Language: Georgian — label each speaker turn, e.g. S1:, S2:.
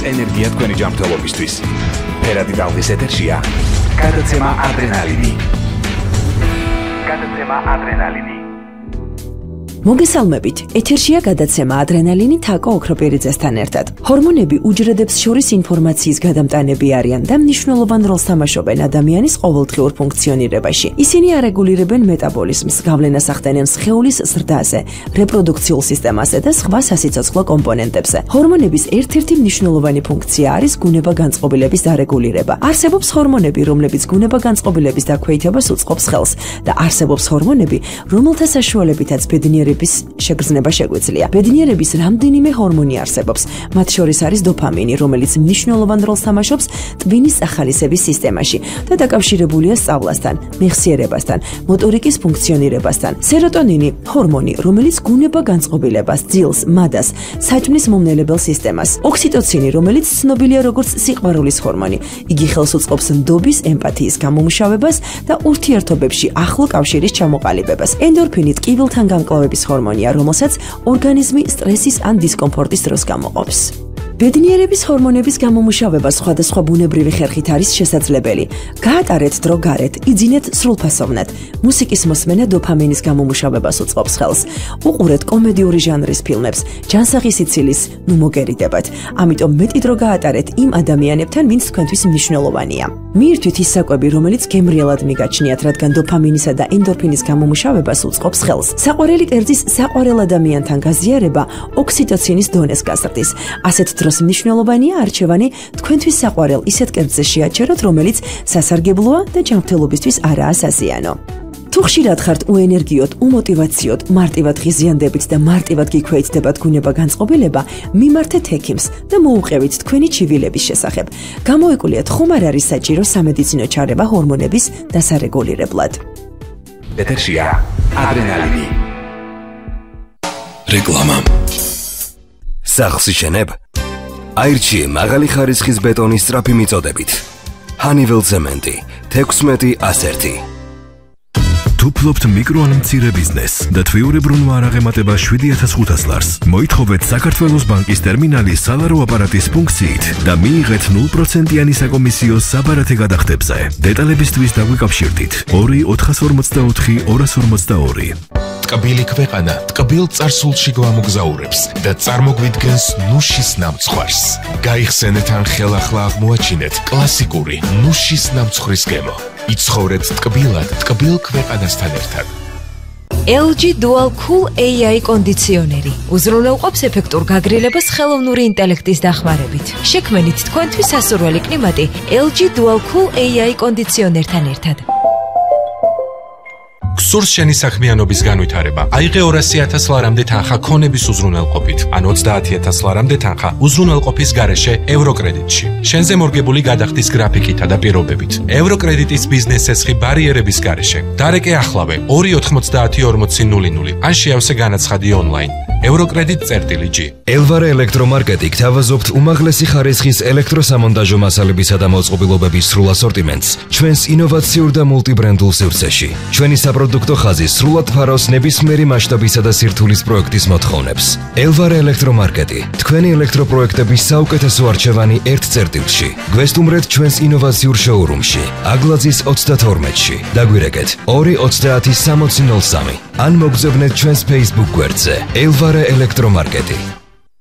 S1: ენერგია თქვენი ჯანმრთელობისთვის. ფერადი ტალღის ეთერშია გადაცემა ადრენალინი.
S2: მოგესალმებით, ეთერშია გადაცემა ადრენალინი თაკო ოქროპერიძესთან ერთად. ჰორმონები უჯრედებს შორის ინფორმაციის გადამტანები არიან და მნიშვნელოვან როლს თამაშობენ ადამიანის ყოველდღიურ ფუნქციონირებაში. ისინი არეგულირებენ მეტაბოლიზმს, გავლენას ახდენენ სხეულის ზრდაზე, რეპროდუქციულ სისტემაზე და სხვა სასიცოცხლო კომპონენტებზე. ჰორმონების ერთ-ერთი მნიშვნელოვანი ფუნქცია არის გუნება-განწყობილების დარეგულირება. არსებობს ჰორმონები, რომლებიც გუნება-განწყობილების დაქვეითებას უწყობს ხელს და არსებობს ჰორმონები, რომელთა საშუალებითაც ბედნიერების შეგრძნება შეგვიძლია. ბედნიერების რამდენიმე ჰორმონი არსებობს. მათ შორის არის დოფამინი, რომელიც მნიშვნელოვან როლს თამაშობს ტვინის სახალისების სისტემაში და დაკავშირებულია სწავლასთან, მეხსიერებასთან, მოტორიკის ფუნქციონირებასთან. სეროტონინი, ჰორმონი, რომელიც გუნება-განწყობილებას, ძილს, მადას, საჭმლის მომნელებელ სისტემას. ოქსიტოცინი, რომელიც ცნობილია როგორც სიყვარულის ჰორმონი. იგი ხელს უწყობს ნდობის, ემპათიის გამომუშავებას და ურთიერთობებში ახლო კავშირის ჩამოყალიბებას. ენდორფინი ტკივილთან გამკლავების ჰორმონია, რომელსაც ორგანიზმი სტრესის ან დისკომფორტის დროს გამოყოფს. ბედნიერების ჰორმონების გამომუშავება სხვადასხვა ბუნებრივი ხერხით არის შესაძლებელი. გაატარეთ დრო გარეთ, იძინეთ სრულფასოვნად. მუსიკის მოსმენა დოფამინის გამომუშავებას უწყობს ხელს. უყურეთ კომედიური ჟანრის ფილმებს, ჯანსაღი სიცილის ნუ მოგერიდებათ. ამიტომ მეტი დრო გაატარეთ იმ ადამიანებთან, ვინც თქვენთვის მნიშვნელოვანია. მიირთვით ის საკვები, რომელიც გემრიელად მიგაჩნიათ, რადგან დოფამინისა და ენდორფინის გამომუშავებას უწყობს ხელს. საყვარელი კერძის საყვარელ ადამიანთან გაზიარება ოქსიტოცინის დონეს გაზრდის. ასეთ დროს მნიშვნელოვანია არჩევანი თქვენთვის საყვარელ ისეთ კერძზე შეაჩეროთ, რომელიც სასარგებლოა და ჯანმრთელობისთვის არაა საზიანო. თუ ხშირად ხართ უენერგიოთ, უმოტივაციოთ, მარტივად ღიზიანდებით და მარტივად გიქვეითდებათ გუნება-განწყობილება, მიმართეთ ექიმს და მოუყევით თქვენი ჩივილების შესახებ. გამოიკულიათ, ხომ არ არის საჭირო სამედიცინო ჩარევა ჰორმონების დასარეგულირებლად.
S1: ეთერშია ადრენალინი.
S3: რეკლამა. სახლს იშენებ? აირჩიე მაღალი ხარისხის ბეტონის სწრაფი მიწოდებით. ჰანიվել ცემენტი 16-101. თუ ფლობთ მიკრო ან მცირე ბიზნესს და თვიურებრუნვა არ აღემატება 7500 ლარს, მოითხოვეთ საქართველოს ბანკის ტერმინალის სალარო აპარატის ფუნქციით და მიიღეთ 0%-იანი საკომისიო საბარათე გადახდებზე. დეტალებისთვის დაგვიკავშირდით 2-444-242. ტკბილი ქვეყანა ტკბილ წარსულში გვამოგზაურებს და წარმოგვიდგენს ნუშის ნამცხვარს. გაიხსენეთ ან ხელახლა აღმოაჩინეთ კლასიკური ნუშის ნამცხვრის გემო. იცხოვრეთ ტკბილად ტკბილ ქვეყანასთან ერთად.
S4: LG Dual Cool AI კონდიციონერი უზრუნველყოფს ეფექტურ გაგრილებას ხელოვნური ინტელექტის დახმარებით. შექმნით თქვენთვის სასურველი კლიმატი LG Dual Cool AI კონდიციონერთან ერთად.
S5: გსურს შენი საქმიანობის განვითარება. აიღე 200,000 ლარამდე თანხა ქონების უზრუნველყოფით, ან 30,000 ლარამდე თანხა უზრუნველყოფის გარეშე ევროკრედიტში. შენზე მორგებული გადახდის გრაფიკითა და პირობებით. ევროკრედიტის ბიზნეს ცეცხლი ბარიერების გარეშე. დარეკე ახლავე 2904000 ან შეავსე განაცხადი ონლაინ. Eurocredit.G.
S3: Elvare ელექტრომარკეტი გთავაზობთ უმაღლესი ხარისხის ელექტროსამონტაჟო მასალებისა და მოწყობილობების სრულ ასორტიმენტს ჩვენს ინოვაციურ და მულტიბრენდულ სივრცეში. ჩვენი საპროდუქტო ხაზი სრულად ფარავს ნებისმიერი მასშტაბისა და სირთულის პროექტის მოთხოვნებს. Elvare ელექტრომარკეტი თქვენი ელექტროპროექტების საუკეთესო არჩევანი ერთ წერტილში. გვესტუმრეთ ჩვენს ინოვაციურ შოურუმში, აგლაძის 32-ში. დაგვირეკეთ 2-30-60-03 ან მოგზავნეთ ჩვენს Facebook გვერდზე. Elvare ელექტრომარკეტი.